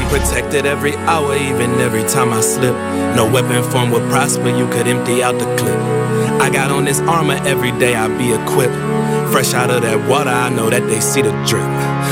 Protected every hour, even every time I slip. No weapon form would prosper, you could empty out the clip. I got on this armor every day, I be equipped. Fresh out of that water, I know that they see the drip.